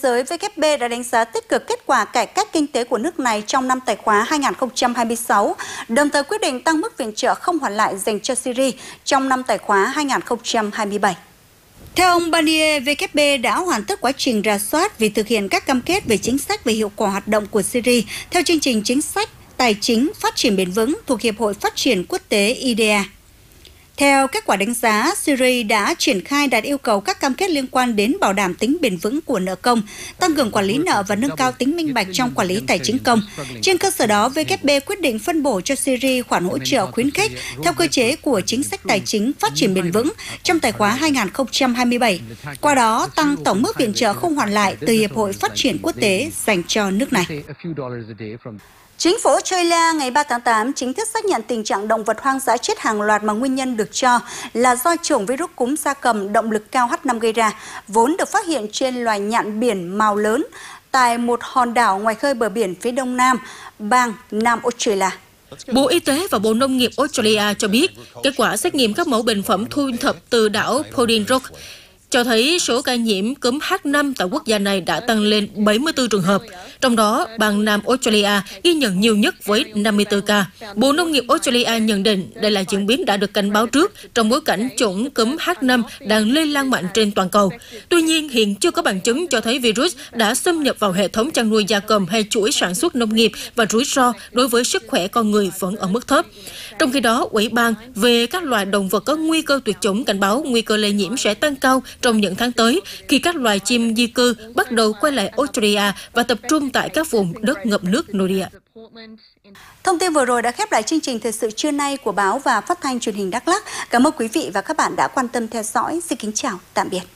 giới WB đã đánh giá tích cực kết quả cải cách kinh tế của nước này trong năm tài khóa 2026, đồng thời quyết định tăng mức viện trợ không hoàn lại dành cho Syria trong năm tài khóa 2027. Theo ông Barnier, WB đã hoàn tất quá trình rà soát vì thực hiện các cam kết về chính sách về hiệu quả hoạt động của Syria theo chương trình chính sách tài chính phát triển bền vững thuộc Hiệp hội Phát triển Quốc tế IDEA. Theo kết quả đánh giá, Syria đã triển khai đạt yêu cầu các cam kết liên quan đến bảo đảm tính bền vững của nợ công, tăng cường quản lý nợ và nâng cao tính minh bạch trong quản lý tài chính công. Trên cơ sở đó, WB quyết định phân bổ cho Syria khoản hỗ trợ khuyến khích theo cơ chế của chính sách tài chính phát triển bền vững trong tài khóa 2027, qua đó tăng tổng mức viện trợ không hoàn lại từ Hiệp hội Phát triển Quốc tế dành cho nước này. Chính phủ Australia ngày 3 tháng 8 chính thức xác nhận tình trạng động vật hoang dã chết hàng loạt mà nguyên nhân được cho là do chủng virus cúm gia cầm động lực cao H5 gây ra, vốn được phát hiện trên loài nhạn biển mào lớn tại một hòn đảo ngoài khơi bờ biển phía đông nam, bang Nam Australia. Bộ Y tế và Bộ Nông nghiệp Australia cho biết, kết quả xét nghiệm các mẫu bệnh phẩm thu thập từ đảo Podin Rock cho thấy số ca nhiễm cúm H5 tại quốc gia này đã tăng lên 74 trường hợp. Trong đó, bang Nam Australia ghi nhận nhiều nhất với 54 ca. Bộ Nông nghiệp Australia nhận định đây là diễn biến đã được cảnh báo trước trong bối cảnh chủng cúm H5 đang lây lan mạnh trên toàn cầu. Tuy nhiên, hiện chưa có bằng chứng cho thấy virus đã xâm nhập vào hệ thống chăn nuôi gia cầm hay chuỗi sản xuất nông nghiệp và rủi ro đối với sức khỏe con người vẫn ở mức thấp. Trong khi đó, Ủy ban về các loài động vật có nguy cơ tuyệt chủng cảnh báo nguy cơ lây nhiễm sẽ tăng cao trong những tháng tới khi các loài chim di cư bắt đầu quay lại Australia và tập trung tại các vùng đất ngập nước nội địa. Thông tin vừa rồi đã khép lại chương trình thời sự trưa nay của báo và phát thanh truyền hình Đắk Lắk. Cảm ơn quý vị và các bạn đã quan tâm theo dõi. Xin kính chào, tạm biệt.